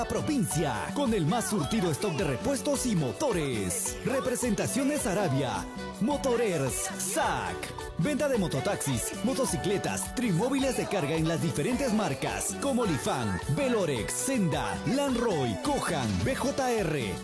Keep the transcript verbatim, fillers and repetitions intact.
La provincia, con el más surtido stock de repuestos y motores. Representaciones Arabia, Motorers, S A C. Venta de mototaxis, motocicletas, trimóviles de carga en las diferentes marcas como Lifan, Velorex, Senda, Landroy, Cojan, B J R.